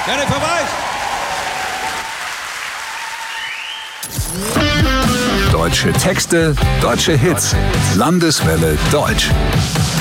Gerne Verweis! Deutsche Texte, deutsche Hits. Landeswelle Deutsch.